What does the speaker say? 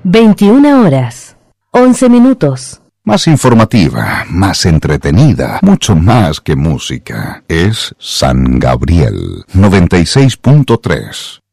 21 horas, 11 minutos. Más informativa, más entretenida, mucho más que música. Es San Gabriel 96.3.